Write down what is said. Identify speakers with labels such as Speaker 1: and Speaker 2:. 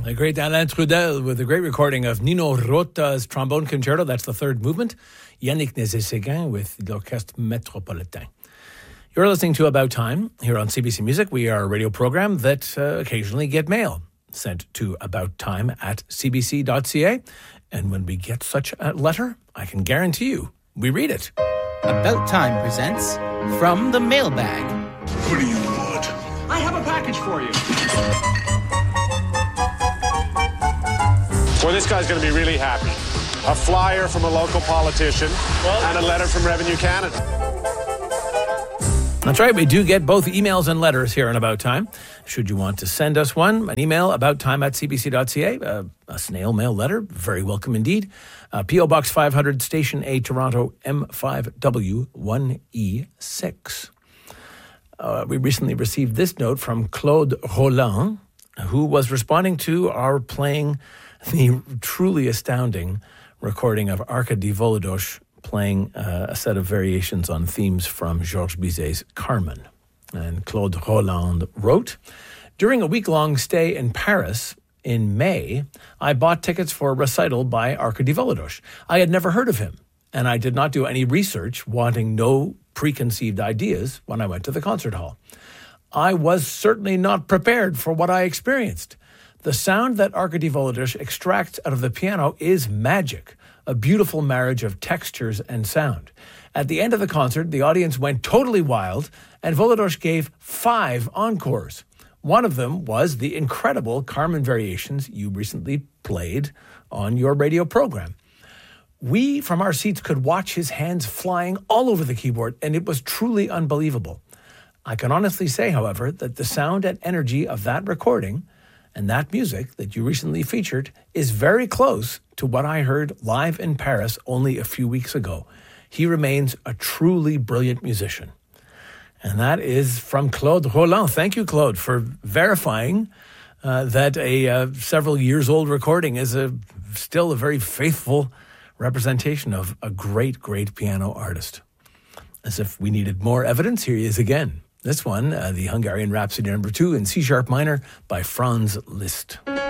Speaker 1: The great Alain Trudel with a great recording of Nino Rota's trombone concerto. That's the third movement. Yannick Nézet-Séguin with l'Orchestre Métropolitain. You're listening to About Time here on CBC Music. We are a radio program that occasionally get mail sent to abouttime@cbc.ca. And when we get such a letter, I can guarantee you we read it.
Speaker 2: About Time presents From the Mailbag.
Speaker 3: What do you want?
Speaker 4: I have a package for you.
Speaker 5: Well, this guy's going to be really happy. A flyer from a local politician and a letter from Revenue Canada.
Speaker 1: That's right. We do get both emails and letters here on About Time. Should you want to send us one, an email, abouttime@cbc.ca, a snail mail letter, very welcome indeed. P.O. Box 500, Station A, Toronto, M5W1E6. We recently received this note from Claude Roland, who was responding to our playing the truly astounding recording of Arkady Volodosh playing a set of variations on themes from Georges Bizet's Carmen. And Claude Roland wrote, "During a week-long stay in Paris in May, I bought tickets for a recital by Arkady Volodosh. I had never heard of him, and I did not do any research, wanting no preconceived ideas when I went to the concert hall. I was certainly not prepared for what I experienced. The sound that Arkady Volodosh extracts out of the piano is magic, a beautiful marriage of textures and sound. At the end of the concert, the audience went totally wild, and Volodosh gave 5 encores. One of them was the incredible Carmen variations you recently played on your radio program. We, from our seats, could watch his hands flying all over the keyboard, and it was truly unbelievable. I can honestly say, however, that the sound and energy of that recording and that music that you recently featured is very close to what I heard live in Paris only a few weeks ago. He remains a truly brilliant musician." And that is from Claude Roland. Thank you, Claude, for verifying that a several years old recording is still a very faithful representation of a great, great piano artist. As if we needed more evidence, here he is again. This one, the Hungarian Rhapsody No. 2 in C-sharp minor by Franz Liszt.